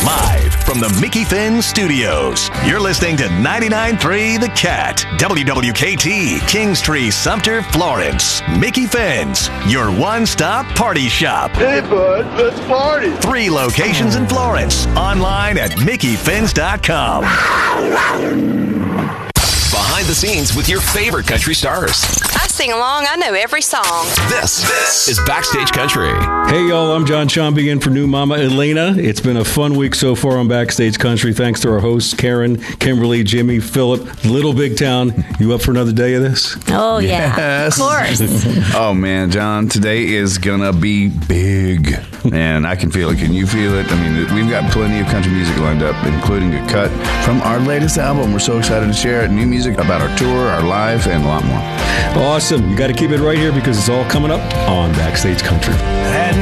Live from the Mickey Finn Studios, you're listening to 99.3 The Cat, WWKT, Kingstree, Sumter, Florence. Mickey Finn's, your one-stop party shop. Hey, bud, let's party. 3 locations in Florence. Online at MickeyFinns.com. Behind the scenes with your favorite country stars. I sing along. I know every song. This is Backstage Country. Hey, y'all. I'm John Chomby in for new Mama Elena. It's been a fun week so far on Backstage Country. Thanks to our hosts, Karen, Kimberly, Jimmy, Philip, Little Big Town. You up for another day of this? Oh, yeah. Yes. Of course. Oh, man, John, today is going to be big. And I can feel it. Can you feel it? I mean, we've got plenty of country music lined up, including a cut from our latest album. We're so excited to share it. New music about our tour, our life, and a lot more. Awesome. You got to keep it right here because it's all coming up on Backstage Country.